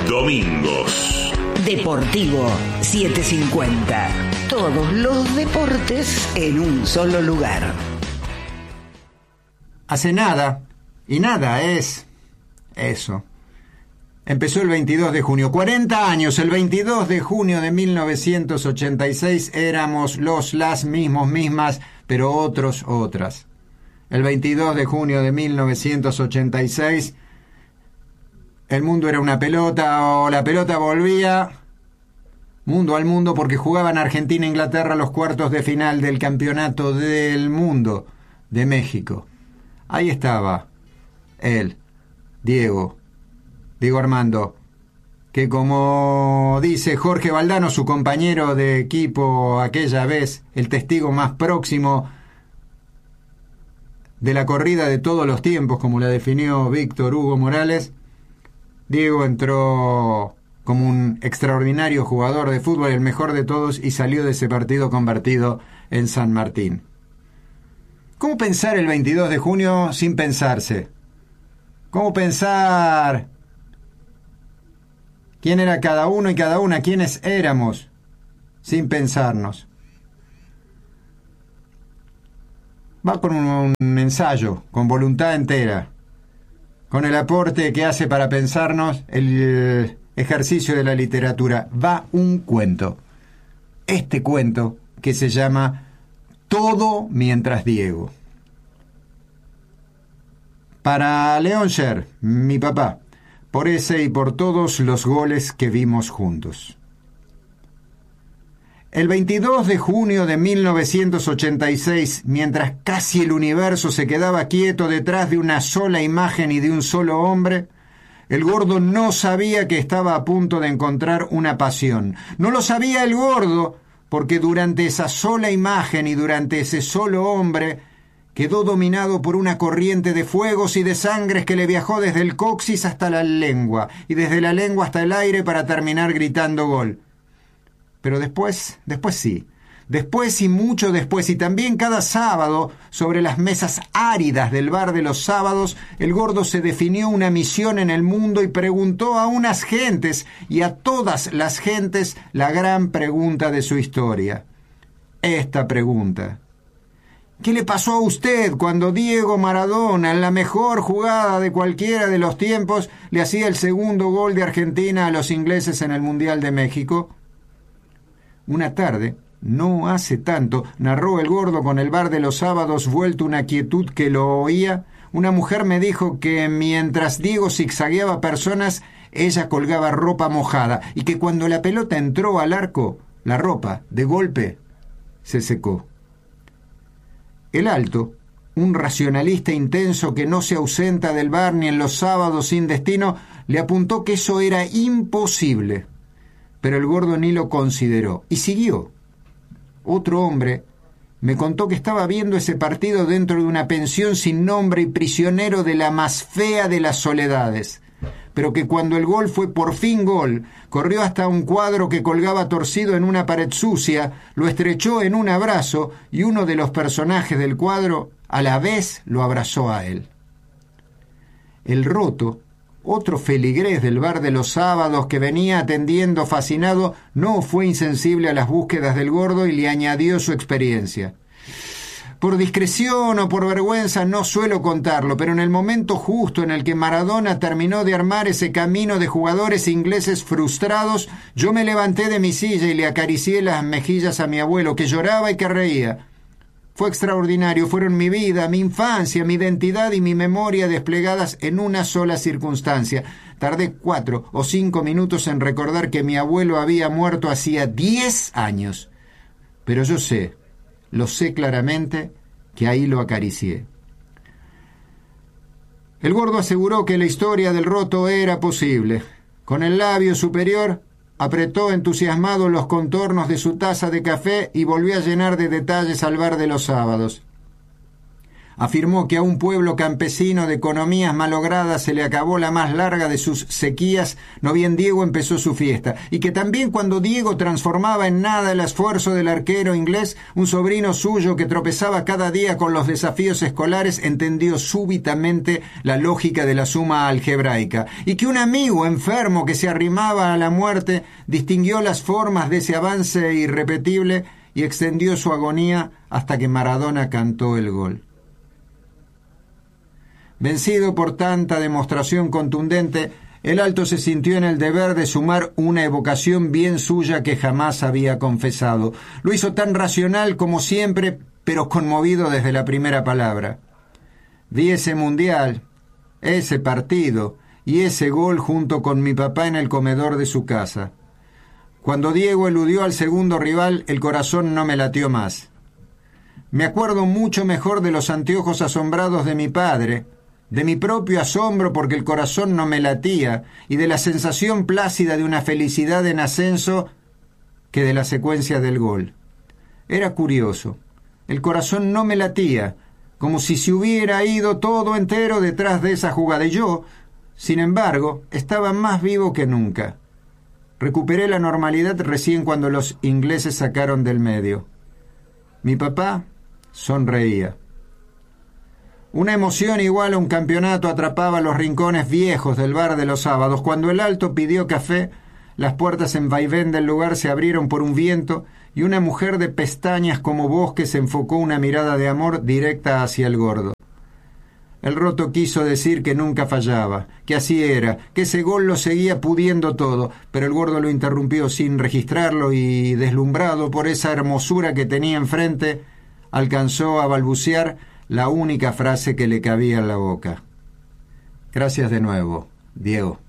Domingos. Deportivo 750. Todos los deportes en un solo lugar. Hace nada, y nada es eso. Empezó el 22 de junio, 40 años, el 22 de junio de 1986 éramos las mismas, pero otras. El 22 de junio de 1986 el mundo era una pelota, o la pelota volvía mundo al mundo, porque jugaban Argentina e Inglaterra los cuartos de final del Campeonato del Mundo de México. Ahí estaba él, Diego Armando, que, como dice Jorge Valdano, su compañero de equipo aquella vez, el testigo más próximo de la corrida de todos los tiempos, como la definió Víctor Hugo Morales, Diego entró como un extraordinario jugador de fútbol, el mejor de todos, y salió de ese partido convertido en San Martín. ¿Cómo pensar el 22 de junio sin pensarse? ¿Cómo pensar quién era cada uno y cada una, quiénes éramos, sin pensarnos? Va con un ensayo, con voluntad entera, con el aporte que hace para pensarnos el ejercicio de la literatura. Va un cuento. Este cuento que se llama Todo mientras Diego. Para León Sher, mi papá, por ese y por todos los goles que vimos juntos. El 22 de junio de 1986, mientras casi el universo se quedaba quieto detrás de una sola imagen y de un solo hombre, el gordo no sabía que estaba a punto de encontrar una pasión. No lo sabía el gordo, porque durante esa sola imagen y durante ese solo hombre quedó dominado por una corriente de fuegos y de sangres que le viajó desde el coxis hasta la lengua, y desde la lengua hasta el aire, para terminar gritando gol. Pero después sí. Después y mucho después, y también cada sábado, sobre las mesas áridas del bar de los sábados, el gordo se definió una misión en el mundo y preguntó a unas gentes, y a todas las gentes, la gran pregunta de su historia. Esta pregunta: ¿qué le pasó a usted cuando Diego Maradona, en la mejor jugada de cualquiera de los tiempos, le hacía el segundo gol de Argentina a los ingleses en el Mundial de México? Una tarde, no hace tanto, narró el gordo con el bar de los sábados vuelto una quietud que lo oía, una mujer me dijo que mientras Diego zigzagueaba personas, ella colgaba ropa mojada, y que cuando la pelota entró al arco, la ropa, de golpe, se secó. El Alto, un racionalista intenso que no se ausenta del bar ni en los sábados sin destino, le apuntó que eso era imposible. Pero el gordo ni lo consideró, y siguió. Otro hombre me contó que estaba viendo ese partido dentro de una pensión sin nombre y prisionero de la más fea de las soledades, pero que cuando el gol fue por fin gol, corrió hasta un cuadro que colgaba torcido en una pared sucia, lo estrechó en un abrazo, y uno de los personajes del cuadro a la vez lo abrazó a él. El Roto, otro feligrés del bar de los sábados que venía atendiendo fascinado, no fue insensible a las búsquedas del gordo y le añadió su experiencia. Por discreción o por vergüenza no suelo contarlo, pero en el momento justo en el que Maradona terminó de armar ese camino de jugadores ingleses frustrados, yo me levanté de mi silla y le acaricié las mejillas a mi abuelo, que lloraba y que reía. Fue extraordinario, fueron mi vida, mi infancia, mi identidad y mi memoria desplegadas en una sola circunstancia. Tardé 4 o 5 minutos en recordar que mi abuelo había muerto hacía 10 años. Pero yo lo sé claramente, que ahí lo acaricié. El gordo aseguró que la historia del Roto era posible. Con el labio superior apretó entusiasmado los contornos de su taza de café y volvió a llenar de detalles al bar de los sábados. Afirmó que a un pueblo campesino de economías malogradas se le acabó la más larga de sus sequías, no bien Diego empezó su fiesta, y que también cuando Diego transformaba en nada el esfuerzo del arquero inglés, un sobrino suyo que tropezaba cada día con los desafíos escolares entendió súbitamente la lógica de la suma algebraica, y que un amigo enfermo que se arrimaba a la muerte distinguió las formas de ese avance irrepetible y extendió su agonía hasta que Maradona cantó el gol. Vencido por tanta demostración contundente, el Alto se sintió en el deber de sumar una evocación bien suya que jamás había confesado. Lo hizo tan racional como siempre, pero conmovido desde la primera palabra. Vi ese mundial, ese partido y ese gol junto con mi papá en el comedor de su casa. Cuando Diego eludió al segundo rival, el corazón no me latió más. Me acuerdo mucho mejor de los anteojos asombrados de mi padre, de mi propio asombro porque el corazón no me latía y de la sensación plácida de una felicidad en ascenso que de la secuencia del gol. Era curioso. El corazón no me latía, como si se hubiera ido todo entero detrás de esa jugada y yo, sin embargo, estaba más vivo que nunca. Recuperé la normalidad recién cuando los ingleses sacaron del medio. Mi papá sonreía. Una emoción igual a un campeonato atrapaba los rincones viejos del bar de los sábados. Cuando el Alto pidió café, las puertas en vaivén del lugar se abrieron por un viento y una mujer de pestañas como bosques enfocó una mirada de amor directa hacia el gordo. El roto quiso decir que nunca fallaba, que así era, que ese gol lo seguía pudiendo todo, pero el gordo lo interrumpió sin registrarlo y, deslumbrado por esa hermosura que tenía enfrente, alcanzó a balbucear la única frase que le cabía en la boca. Gracias de nuevo, Diego.